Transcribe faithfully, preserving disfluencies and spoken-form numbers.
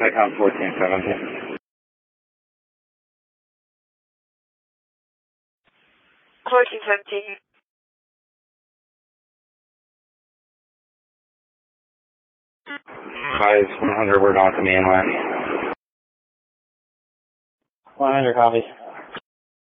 I count fourteen seventeen. fourteen seventeen. Five one hundred, we're down at the main line. one hundred, copy.